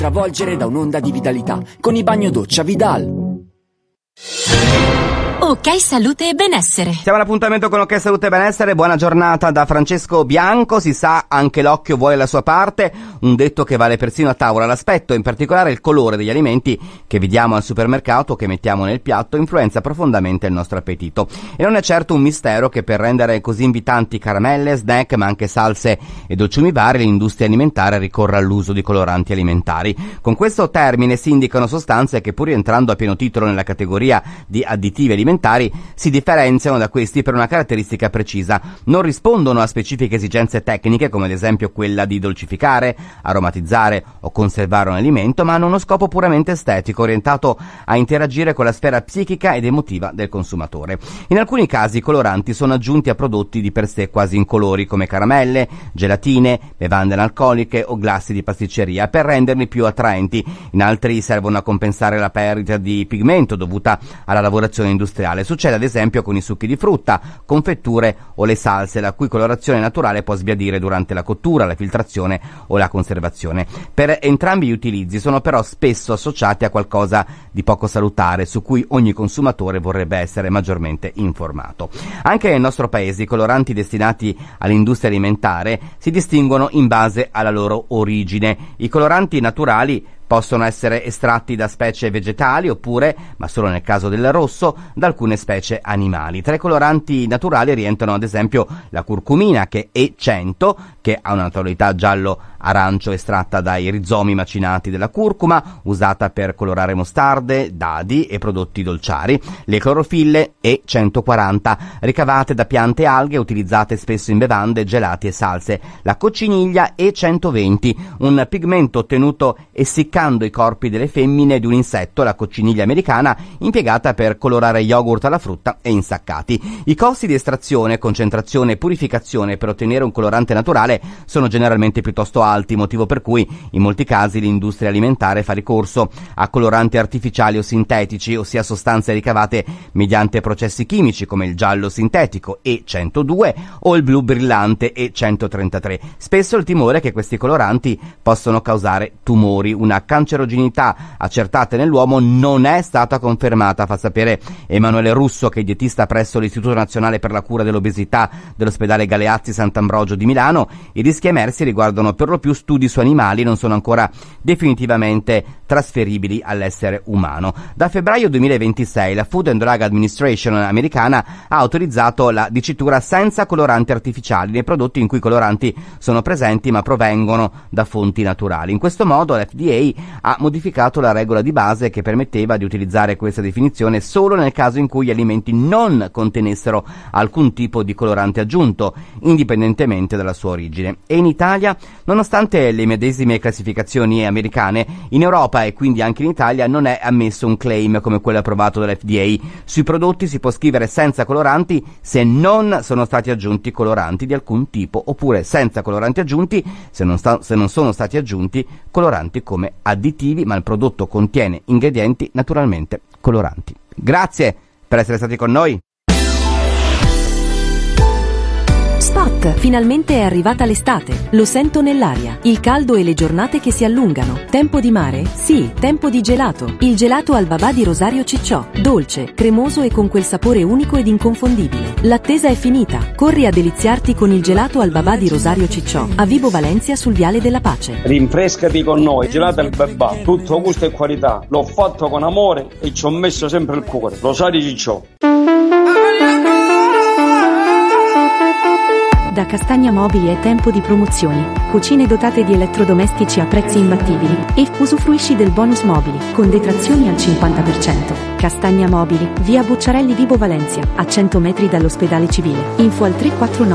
travolgere da un'onda di vitalità con i bagno-doccia Vidal. Ok Salute e Benessere. Siamo all'appuntamento con Ok Salute e Benessere. Buona giornata da Francesco Bianco. Si sa, anche l'occhio vuole la sua parte, un detto che vale persino a tavola. L'aspetto, in particolare il colore degli alimenti che vediamo al supermercato, che mettiamo nel piatto, influenza profondamente il nostro appetito. E non è certo un mistero che per rendere così invitanti caramelle, snack, ma anche salse e dolciumi vari, l'industria alimentare ricorre all'uso di coloranti alimentari. Con questo termine si indicano sostanze che, pur rientrando a pieno titolo nella categoria di additivi alimentari, si differenziano da questi per una caratteristica precisa: non rispondono a specifiche esigenze tecniche, come ad esempio quella di dolcificare, aromatizzare o conservare un alimento, ma hanno uno scopo puramente estetico, orientato a interagire con la sfera psichica ed emotiva del consumatore. In alcuni casi i coloranti sono aggiunti a prodotti di per sé quasi incolori, come caramelle, gelatine, bevande analcoliche o glassi di pasticceria, per renderli più attraenti. In altri servono a compensare la perdita di pigmento dovuta alla lavorazione industriale. Succede ad esempio con i succhi di frutta, confetture o le salse, la cui colorazione naturale può sbiadire durante la cottura, la filtrazione o la conservazione. Per entrambi gli utilizzi sono però spesso associati a qualcosa di poco salutare, su cui ogni consumatore vorrebbe essere maggiormente informato. Anche nel nostro paese i coloranti destinati all'industria alimentare si distinguono in base alla loro origine. I coloranti naturali possono essere estratti da specie vegetali oppure, ma solo nel caso del rosso, da alcune specie animali. Tra i coloranti naturali rientrano ad esempio la curcumina, che è E100, che ha una tonalità giallo-arancio estratta dai rizomi macinati della curcuma, usata per colorare mostarde, dadi e prodotti dolciari. Le clorofille E140, ricavate da piante e alghe, utilizzate spesso in bevande, gelati e salse. La cocciniglia E120, un pigmento ottenuto essiccando i corpi delle femmine di un insetto, la cocciniglia americana, impiegata per colorare yogurt alla frutta e insaccati. I costi di estrazione, concentrazione e purificazione per ottenere un colorante naturale sono generalmente piuttosto alti, motivo per cui in molti casi l'industria alimentare fa ricorso a coloranti artificiali o sintetici, ossia sostanze ricavate mediante processi chimici, come il giallo sintetico E102 o il blu brillante E133. Spesso il timore è che questi coloranti possono causare tumori. Una cancerogenità accertata nell'uomo non è stata confermata, fa sapere Emanuele Russo, che è dietista presso l'Istituto Nazionale per la Cura dell'Obesità dell'ospedale Galeazzi Sant'Ambrogio di Milano. I rischi emersi riguardano per lo più studi su animali, non sono ancora definitivamente trasferibili all'essere umano. Da febbraio 2026 la Food and Drug Administration americana ha autorizzato la dicitura senza coloranti artificiali nei prodotti in cui i coloranti sono presenti ma provengono da fonti naturali. In questo modo l'FDA ha modificato la regola di base che permetteva di utilizzare questa definizione solo nel caso in cui gli alimenti non contenessero alcun tipo di colorante aggiunto, indipendentemente dalla sua origine. E in Italia, nonostante le medesime classificazioni americane, in Europa e quindi anche in Italia non è ammesso un claim come quello approvato dall'FDA. Sui prodotti si può scrivere senza coloranti se non sono stati aggiunti coloranti di alcun tipo, oppure senza coloranti aggiunti se non sono stati aggiunti coloranti come additivi, ma il prodotto contiene ingredienti naturalmente coloranti. Grazie per essere stati con noi. Spot, finalmente è arrivata l'estate, lo sento nell'aria, il caldo e le giornate che si allungano. Tempo di mare? Sì, tempo di gelato. Il gelato al babà di Rosario Cicciò, dolce, cremoso e con quel sapore unico ed inconfondibile. L'attesa è finita, corri a deliziarti con il gelato al babà di Rosario Cicciò, a Vibo Valencia sul Viale della Pace. Rinfrescati con noi, gelato al babà, tutto gusto e qualità, l'ho fatto con amore e ci ho messo sempre il cuore. Rosario Cicciò. Da Castagna Mobili è tempo di promozioni. Cucine dotate di elettrodomestici a prezzi imbattibili e usufruisci del bonus mobili con detrazioni al 50%. Castagna Mobili, via Bucciarelli Vibo Valencia, a 100 metri dall'ospedale civile. Info al 349